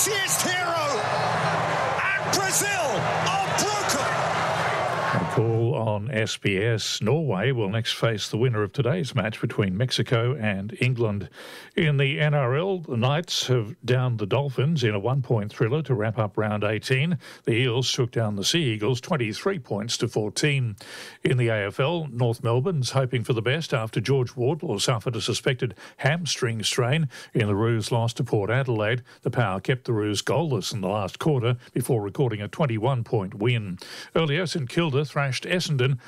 mightiest hero, and Brazil are broken. A call on SBS. Norway will next face the winner of today's match between Mexico and England. In the NRL, the Knights have downed the Dolphins in a one-point thriller to wrap up round 18. The Eels took down the Sea Eagles 23 points to 14. In the AFL, North Melbourne's hoping for the best after George Wardlaw suffered a suspected hamstring strain in the Roos' loss to Port Adelaide. The Power kept the Roos goalless in the last quarter before recording a 21-point win. Earlier, St Kilda thrashed Essendon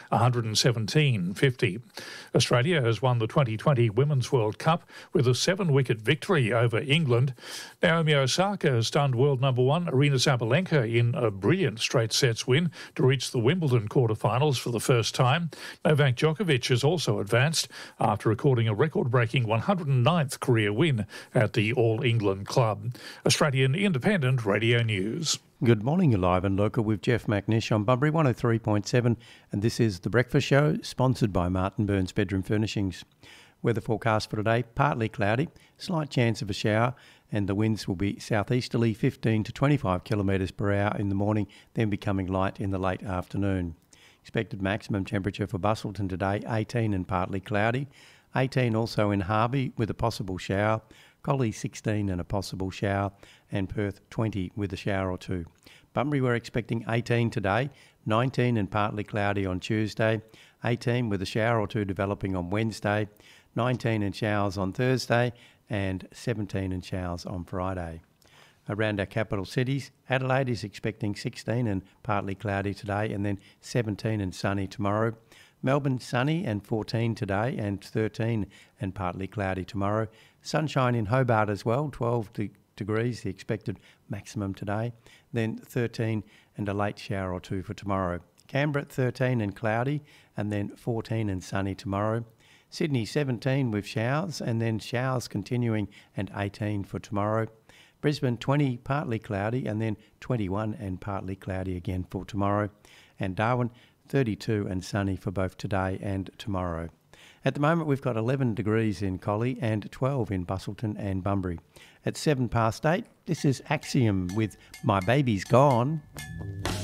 117-50. Australia has won the 2020 Women's World Cup with a 7-wicket victory over England. Naomi Osaka stunned world number one Aryna Sabalenka in a brilliant straight sets win to reach the Wimbledon quarterfinals for the first time. Novak Djokovic has also advanced after recording a record-breaking 109th career win at the All England Club. Australian Independent Radio News. Good morning, you're live and local with Jeff McNish on Bunbury 103.7, and this is The Breakfast Show, sponsored by Martin Burns Bedroom Furnishings. Weather forecast for today, partly cloudy, slight chance of a shower, and the winds will be southeasterly 15 to 25 kilometres per hour in the morning, then becoming light in the late afternoon. Expected maximum temperature for Busselton today, 18 and partly cloudy, 18 also in Harvey with a possible shower, Collie 16 and a possible shower, and Perth 20 with a shower or two. Bunbury we're expecting 18 today, 19 and partly cloudy on Tuesday, 18 with a shower or two developing on Wednesday, 19 and showers on Thursday, and 17 and showers on Friday. Around our capital cities, Adelaide is expecting 16 and partly cloudy today, and then 17 and sunny tomorrow. Melbourne sunny and 14 today, and 13 and partly cloudy tomorrow. Sunshine in Hobart as well, 12 degrees the expected maximum today, then 13 and a late shower or two for tomorrow. Canberra 13 and cloudy, and then 14 and sunny tomorrow. Sydney 17 with showers, and then showers continuing, and 18 for tomorrow. Brisbane 20 partly cloudy, and then 21 and partly cloudy again for tomorrow. And Darwin 32 and sunny for both today and tomorrow. At the moment, we've got 11 degrees in Collie and 12 in Busselton and Bunbury. At 8:07, this is Axiom with My Baby's Gone.